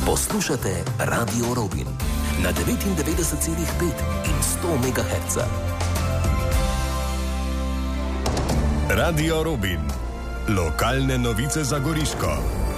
Poslušate Radio Robin na 99,5 in 100 MHz. Radio Robin. Lokalne novice za Goriško.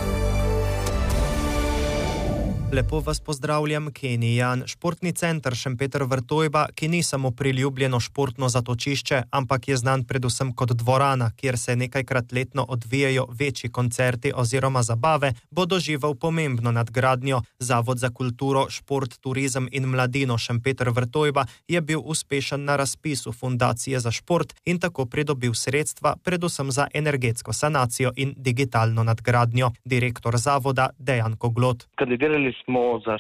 Lepo vas pozdravljam, Kenny Jan. Športni center Šempeter Vrtojba, ki ni samo priljubljeno športno zatočišče, ampak je znan predvsem kot dvorana, kjer se nekajkrat letno odvijajo večji koncerti oziroma zabave, bo doživel pomembno nadgradnjo. Zavod za kulturo, šport, turizem in mladino Šempeter Vrtojba je bil uspešen na razpisu Fundacije za šport in tako pridobil sredstva predvsem za energetsko sanacijo in digitalno nadgradnjo. Direktor zavoda Dejan Koglot. Kandidirali smo za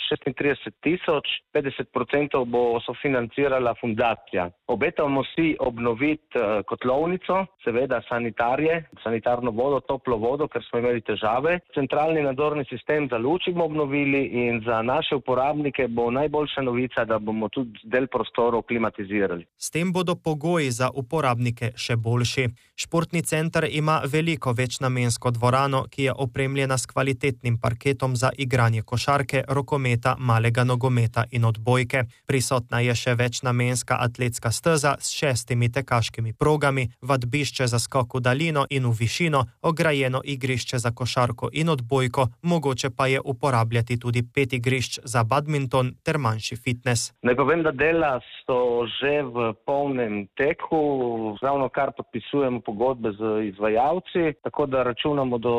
36 000, 50% bo sofinancirala fundacija. Obetamo si obnoviti kotlovnico, seveda sanitarno vodo, toplo vodo, ker smo imeli težave. Centralni nadzorni sistem za luč bomo obnovili in za naše uporabnike bo najboljša novica, da bomo tudi del prostorov klimatizirali. S tem bodo pogoji za uporabnike še boljši. Športni center ima veliko večnamensko dvorano, ki je opremljena s kvalitetnim parketom za igranje košarke, rokometa, malega nogometa in odbojke. Prisotna je še večnamenska atletska steza s 6 tekaškimi progami, vadbišče za skok v daljino in v višino, ograjeno igrišče za košarko in odbojko, mogoče pa je uporabljati tudi 5 igrišč za badminton ter manjši fitness. Naj povem, da dela so že v polnem teku, ravno kar podpisujemo pogodbe z izvajalci, tako da računamo do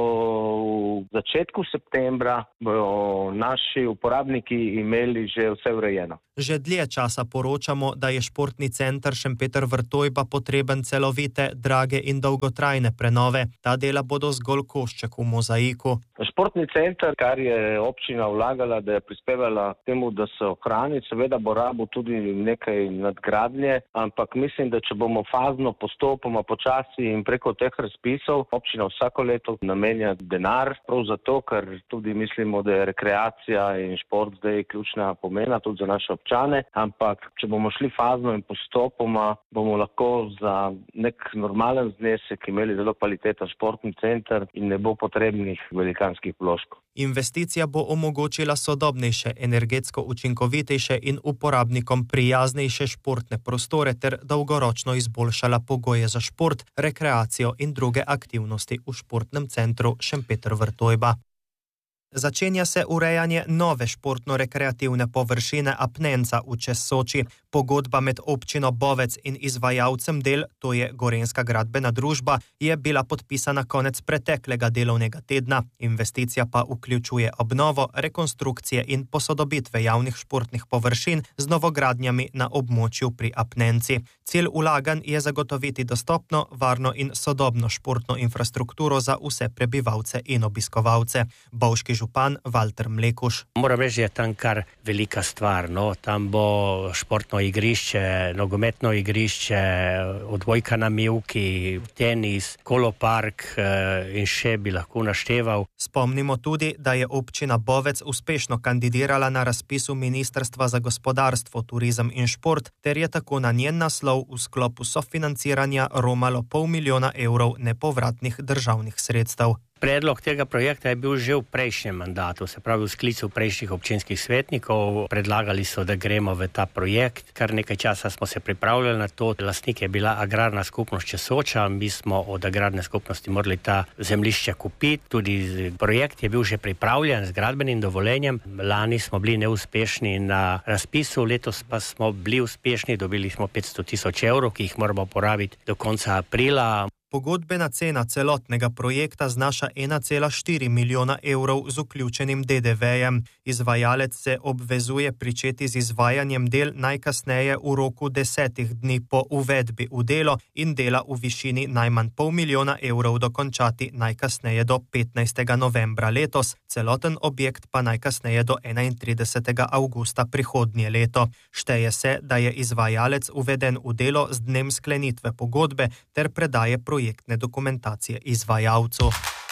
začetku septembra bojo naši uporabniki imeli že vse urejeno. Že dlje časa poročamo, da je športni center Šempeter Vrtojba potreben celovite, drage in dolgotrajne prenove. Ta dela bodo zgolj košček v mozaiku. Športni center, kar je občina vlagala, da je prispevala temu, da se ohrani, seveda bo rabil tudi nekaj nadgradnje, ampak mislim, da če bomo fazno, postopoma, počasi in preko teh razpisov, občina vsako leto namenja denar, prav zato, ker tudi mislimo, da je rekreacija in šport zdaj ključna pomena tudi za naše občane, ampak če bomo šli fazno in postopoma, bomo lahko za nek normalen znesek imeli zelo kvaliteten športni center in ne bo potrebnih velikanskih vložkov. Investicija bo omogočila sodobnejše, energetsko učinkovitejše in uporabnikom prijaznejše športne prostore ter dolgoročno izboljšala pogoje za šport, rekreacijo in druge aktivnosti v športnem centru Šempeter Vrtojba. Začenja se urejanje nove športno-rekreativne površine Apnenca v čez Soči. Pogodba med občino Bovec in izvajalcem del, to je Gorenjska gradbena družba, je bila podpisana konec preteklega delovnega tedna. Investicija pa vključuje obnovo, rekonstrukcije in posodobitve javnih športnih površin z novogradnjami na območju pri Apnenci. Cilj vlaganj je zagotoviti dostopno, varno in sodobno športno infrastrukturo za vse prebivalce in obiskovalce. Bovški župan Valter Mlekuš. Moram reči, da je tam kar velika stvar. Tam bo športno igrišče, nogometno igrišče, odbojka na mivki, tenis, kolopark in še bi lahko našteval. Spomnimo tudi, da je občina Bovec uspešno kandidirala na razpisu Ministrstva za gospodarstvo, turizem in šport, ter je tako na njen naslov v sklopu sofinanciranja romalo 500 000 evrov nepovratnih državnih sredstev. Predlog tega projekta je bil že v prejšnjem mandatu, se pravi v sklicu prejšnjih občinskih svetnikov. Predlagali so, da gremo v ta projekt. Kar nekaj časa smo se pripravljali na to. Lastnik je bila agrarna skupnost Česoča, mi smo od agrarne skupnosti morali ta zemljišče kupiti. Tudi projekt je bil že pripravljen z gradbenim dovoljenjem. Lani smo bili neuspešni na razpisu, letos pa smo bili uspešni, dobili smo 500 000 evrov, ki jih moramo porabiti do konca aprila. Pogodbena cena celotnega projekta znaša 1,4 milijona evrov z vključenim DDV-jem. Izvajalec se obvezuje pričeti z izvajanjem del najkasneje v roku 10 dni po uvedbi v delo in dela v višini najmanj 500 000 evrov dokončati najkasneje do 15. novembra letos, celoten objekt pa najkasneje do 31. avgusta prihodnje leto. Šteje se, da je izvajalec uveden v delo z dnem sklenitve pogodbe ter predaje projektne dokumentacije izvajalcu.